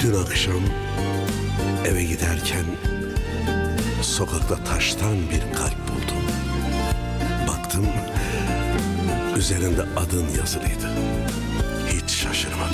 Dün akşam eve giderken sokakta taştan bir kalp buldum. Baktım, üzerinde adın yazılıydı.